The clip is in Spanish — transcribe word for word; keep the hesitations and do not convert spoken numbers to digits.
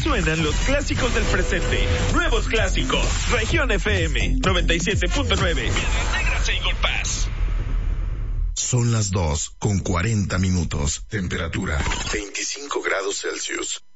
suenan los clásicos del presente. Nuevos clásicos. Región F M noventa y siete punto nueve. Piedras Negras e Eagle Pass. Son las dos con cuarenta minutos. Temperatura veinticinco grados Celsius.